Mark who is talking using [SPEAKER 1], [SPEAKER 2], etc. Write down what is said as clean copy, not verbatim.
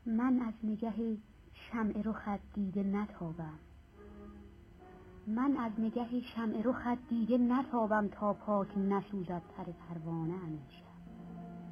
[SPEAKER 1] من از نگه شمع رخت دیده نتابم، من از نگه شمع رخت دیده نتابم، تا پاک نسوزد پر پروانه امشب.